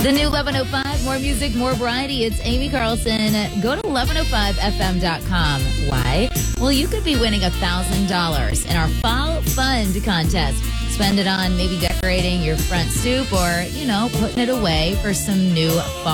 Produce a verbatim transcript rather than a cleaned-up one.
The new eleven oh five, more music, more variety. It's Amy Carlson. Go to eleven oh five f m dot com. Why? Well, you could be winning one thousand dollars in our Fall Fund contest. Spend it on maybe decorating your front stoop or, you know, putting it away for some new fall.